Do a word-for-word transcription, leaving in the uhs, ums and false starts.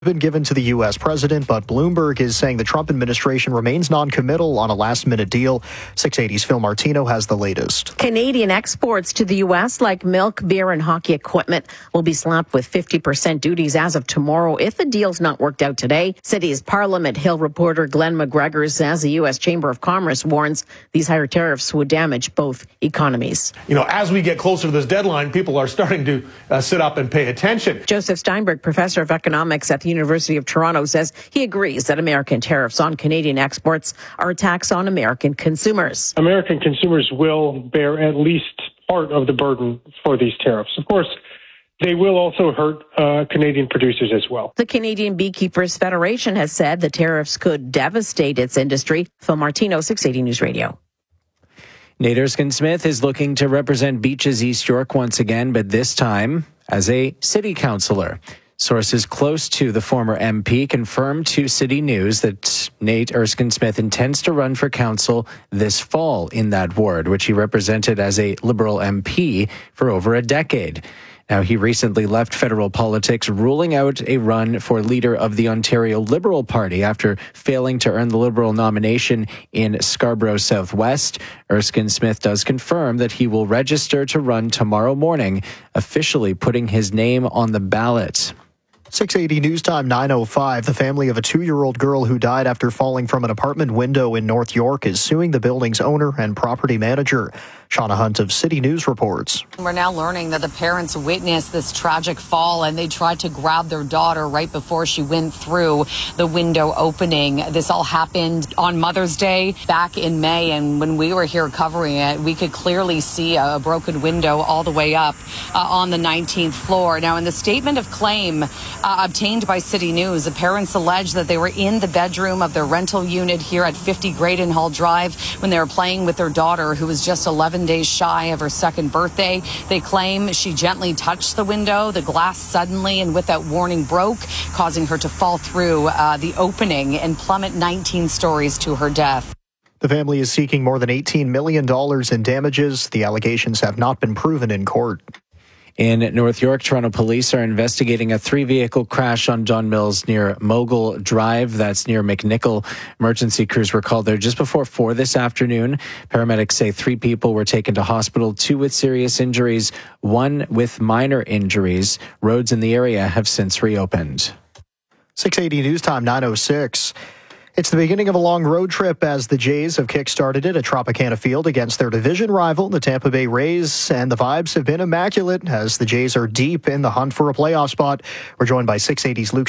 been given to the U S president, but Bloomberg is saying the Trump administration remains non-committal on a last-minute deal. six eighty's Phil Martino has the latest. Canadian exports to the U S, like milk, beer, and hockey equipment, will be slapped with fifty percent duties as of tomorrow if the deal's not worked out today. City's Parliament Hill reporter Glenn McGregor says the U S Chamber of Commerce warns these higher tariffs would damage both economies. You know, as we get closer to this deadline, people are starting to uh, sit up and pay attention. Joseph Steinberg, professor of economics at the University of Toronto, says he agrees that American tariffs on Canadian exports are a tax on American consumers. American consumers will bear at least part of the burden for these tariffs. Of course, they will also hurt uh, Canadian producers as well. The Canadian Beekeepers Federation has said the tariffs could devastate its industry. Phil Martino, six eighty News Radio. Nate Erskine-Smith is looking to represent Beaches East York once again, but this time as a city councillor. Sources close to the former M P confirmed to City News that Nate Erskine-Smith intends to run for council this fall in that ward, which he represented as a Liberal M P for over a decade. Now, he recently left federal politics, ruling out a run for leader of the Ontario Liberal Party after failing to earn the Liberal nomination in Scarborough Southwest. Erskine-Smith does confirm that he will register to run tomorrow morning, officially putting his name on the ballot. six eighty News Time, nine oh five. The family of a two-year-old girl who died after falling from an apartment window in North York is suing the building's owner and property manager. Shauna Hunt of City News reports. We're now learning that the parents witnessed this tragic fall and they tried to grab their daughter right before she went through the window opening. This all happened on Mother's Day back in May, and when we were here covering it, we could clearly see a broken window all the way up uh, on the nineteenth floor. Now, in the statement of claim uh, obtained by City News, the parents allege that they were in the bedroom of their rental unit here at fifty Graydon Hall Drive when they were playing with their daughter, who was just eleven days shy of her second birthday. They claim she gently touched the window. The glass suddenly and without warning broke, causing her to fall through uh, the opening and plummet nineteen stories to her death. The family is seeking more than eighteen million dollars in damages. The allegations have not been proven in court. In North York, Toronto police are investigating a three-vehicle crash on Don Mills near Mogul Drive. That's near McNichol. Emergency crews were called there just before four this afternoon. Paramedics say three people were taken to hospital, two with serious injuries, one with minor injuries. Roads in the area have since reopened. six eighty News Time, nine oh six. It's the beginning of a long road trip as the Jays have kick-started it at Tropicana Field against their division rival, the Tampa Bay Rays, and the vibes have been immaculate as the Jays are deep in the hunt for a playoff spot. We're joined by six eighty's Luke